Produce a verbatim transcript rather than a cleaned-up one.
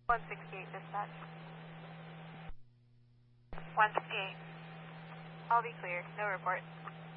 one sixty-eight dispatch. one sixty-eight. I'll be clear. No report.